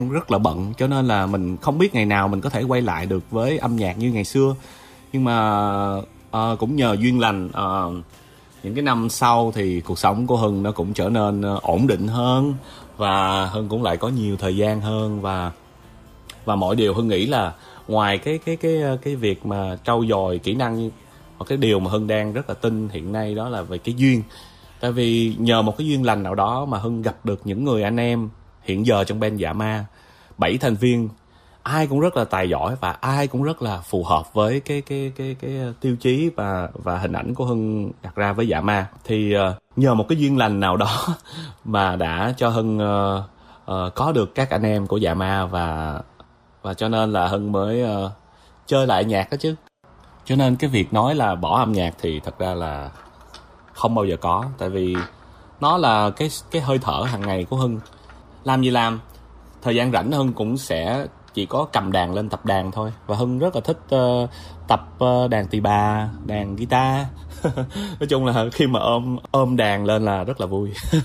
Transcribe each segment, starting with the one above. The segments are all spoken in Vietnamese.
rất là bận, cho nên là mình không biết ngày nào mình có thể quay lại được với âm nhạc như ngày xưa. Nhưng mà cũng nhờ duyên lành, những cái năm sau thì cuộc sống của Hưng nó cũng trở nên ổn định hơn, và Hưng cũng lại có nhiều thời gian hơn, và mọi điều Hưng nghĩ là ngoài cái việc mà trau dồi kỹ năng, hoặc cái điều mà Hưng đang rất là tin hiện nay đó là về cái duyên. Tại vì nhờ một cái duyên lành nào đó mà Hưng gặp được những người anh em hiện giờ trong band Dạ Ma, 7 thành viên, ai cũng rất là tài giỏi và ai cũng rất là phù hợp với cái tiêu chí và hình ảnh của Hưng đặt ra với Dạ Ma. Thì nhờ một cái duyên lành nào đó mà đã cho Hưng có được các anh em của Dạ Ma, và cho nên là Hưng mới chơi lại nhạc đó chứ. Cho nên cái việc nói là bỏ âm nhạc thì thật ra là không bao giờ có, tại vì nó là cái hơi thở hàng ngày của Hưng. Làm gì làm, thời gian rảnh Hưng cũng sẽ chỉ có cầm đàn lên tập đàn thôi. Và Hưng rất là thích tập đàn tỳ bà, đàn guitar. Nói chung là khi mà ôm đàn lên là rất là vui.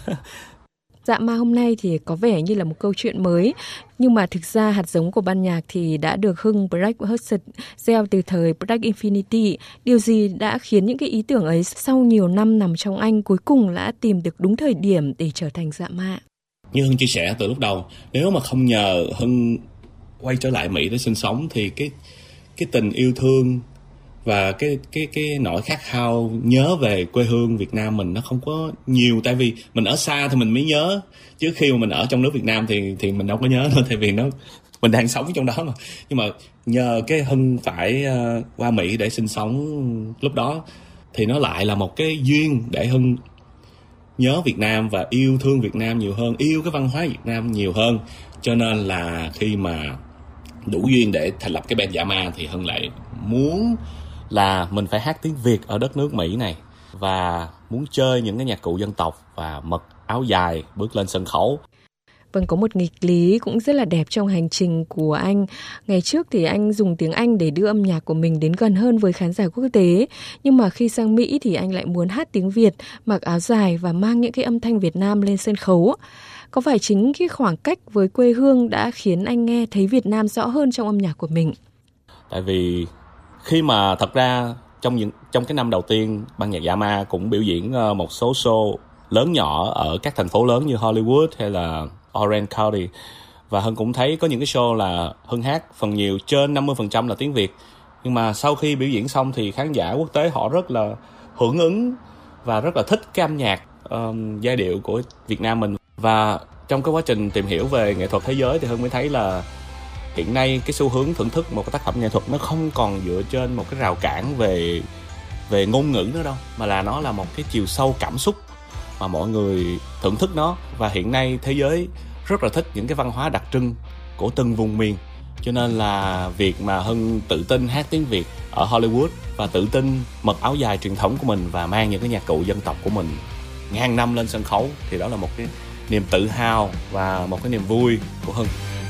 Dạ Ma hôm nay thì có vẻ như là một câu chuyện mới, nhưng mà thực ra hạt giống của ban nhạc thì đã được Hưng Black Hudson gieo từ thời Black Infinity. Điều gì đã khiến những cái ý tưởng ấy sau nhiều năm nằm trong anh cuối cùng đã tìm được đúng thời điểm để trở thành Dạ Ma? Như Hưng chia sẻ từ lúc đầu, nếu mà không nhờ Hưng quay trở lại Mỹ để sinh sống thì cái tình yêu thương và cái nỗi khát khao nhớ về quê hương Việt Nam mình nó không có nhiều. Tại vì mình ở xa thì mình mới nhớ, chứ khi mà mình ở trong nước Việt Nam thì mình đâu có nhớ nữa, tại vì mình đang sống trong đó mà. Nhưng mà nhờ cái Hưng phải qua Mỹ để sinh sống lúc đó, thì nó lại là một cái duyên để Hưng nhớ Việt Nam và yêu thương Việt Nam nhiều hơn, yêu cái văn hóa Việt Nam nhiều hơn. Cho nên là khi mà đủ duyên để thành lập cái band Dạ Ma thì Hưng lại muốn là mình phải hát tiếng Việt ở đất nước Mỹ này, và muốn chơi những cái nhạc cụ dân tộc và mặc áo dài bước lên sân khấu. Vâng, có một nghịch lý cũng rất là đẹp trong hành trình của anh. Ngày trước thì anh dùng tiếng Anh để đưa âm nhạc của mình đến gần hơn với khán giả quốc tế. Nhưng mà khi sang Mỹ thì anh lại muốn hát tiếng Việt, mặc áo dài và mang những cái âm thanh Việt Nam lên sân khấu. Có phải chính cái khoảng cách với quê hương đã khiến anh nghe thấy Việt Nam rõ hơn trong âm nhạc của mình? Tại vì khi mà thật ra trong cái năm đầu tiên, ban nhạc Dạ Ma cũng biểu diễn một số show lớn nhỏ ở các thành phố lớn như Hollywood hay là Orange County, và Hưng cũng thấy có những cái show là Hưng hát phần nhiều trên 50% là tiếng Việt. Nhưng mà sau khi biểu diễn xong thì khán giả quốc tế họ rất là hưởng ứng và rất là thích cái âm nhạc giai điệu của Việt Nam mình. Và trong cái quá trình tìm hiểu về nghệ thuật thế giới thì Hưng mới thấy là hiện nay cái xu hướng thưởng thức một cái tác phẩm nghệ thuật nó không còn dựa trên một cái rào cản về ngôn ngữ nữa đâu, mà là nó là một cái chiều sâu cảm xúc mà mọi người thưởng thức nó. Và hiện nay thế giới rất là thích những cái văn hóa đặc trưng của từng vùng miền. Cho nên là việc mà Hưng tự tin hát tiếng Việt ở Hollywood và tự tin mặc áo dài truyền thống của mình và mang những cái nhạc cụ dân tộc của mình ngàn năm lên sân khấu thì đó là một cái niềm tự hào và một cái niềm vui của Hưng.